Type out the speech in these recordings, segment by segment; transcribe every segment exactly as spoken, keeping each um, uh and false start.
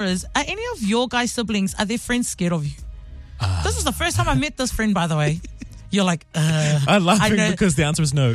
is, are any of your guys' siblings, are their friends scared of you? Uh. This is the first time I met this friend, by the way. You're like, uh, I'm laughing I because the answer is no.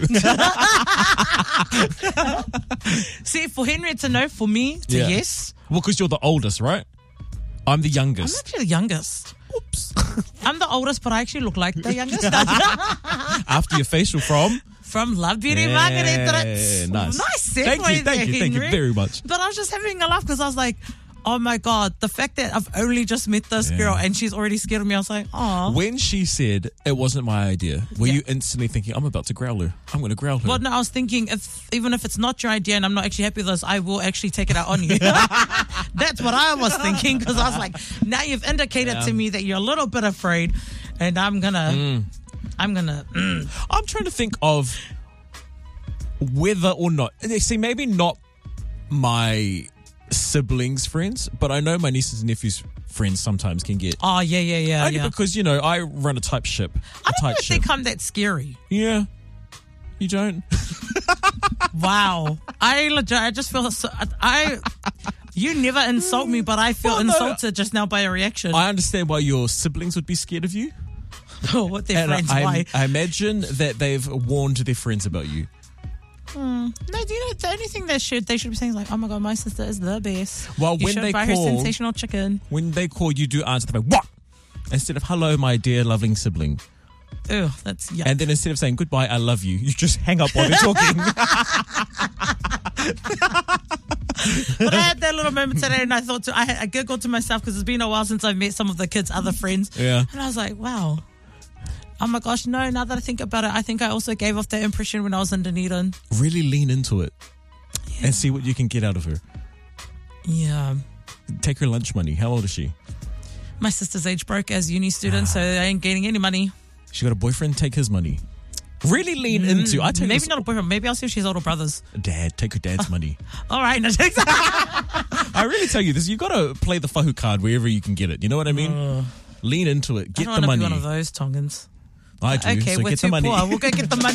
See, for Henry, it's a no. For me, it's yeah. a yes. Well, because you're the oldest, right? I'm the youngest. I'm actually the youngest. Oops. I'm the oldest, but I actually look like the youngest. After your facial from? From Love Beauty yeah, Marketing. Nice. Nice segue Thank you, thank there, you, thank Henry. you very much. But I was just having a laugh because I was like, oh my God, the fact that I've only just met this yeah. girl and she's already scared of me, I was like, oh. When she said it wasn't my idea, were yeah. you instantly thinking, I'm about to growl her? I'm going to growl her. Well, no, I was thinking, if even if it's not your idea and I'm not actually happy with this, I will actually take it out on you. That's what I was thinking because I was like, now you've indicated yeah. to me that you're a little bit afraid and I'm going to, mm. I'm going to. Mm. I'm trying to think of whether or not, see, maybe not my siblings' friends, but I know my nieces and nephews' friends sometimes can get. Oh, yeah, yeah, yeah. Only yeah. because, you know, I run a type ship. I don't know if they come that scary. Yeah. You don't? Wow. I legit, I just feel so, I, you never insult me, but I feel well, no, insulted just now by a reaction. I understand why your siblings would be scared of you. Oh, what their and friends, I, why? I imagine that they've warned their friends about you. Hmm. No, do you know the only thing they should they should be saying is like, oh my God, my sister is the best. Well, you when should they buy call, her sensational chicken. When they call, you do answer the phone, what? Instead of hello, my dear loving sibling. Ew, that's yuck. And then instead of saying goodbye, I love you, you just hang up while they're talking. But I had that little moment today, and I thought to, I, had, I giggled to myself because it's been a while since I've met some of the kids' other friends. Yeah, and I was like, wow. Oh my gosh, no, now that I think about it, I think I also gave off that impression when I was in Dunedin. Really lean into it yeah. and see what you can get out of her. Yeah. Take her lunch money. How old is she? My sister's age broke as uni student, so I ain't getting any money. She got a boyfriend, take his money. Really lean mm, into I take Maybe this, not a boyfriend, maybe I'll see if she's older brothers. Dad, take her dad's money. All right. No, I really tell you this, you've got to play the fahu card wherever you can get it. You know what I mean? Uh, lean into it. Get I don't the want money. to be one of those Tongans. I do. Okay, so we're get too the money. poor. We'll go get the money.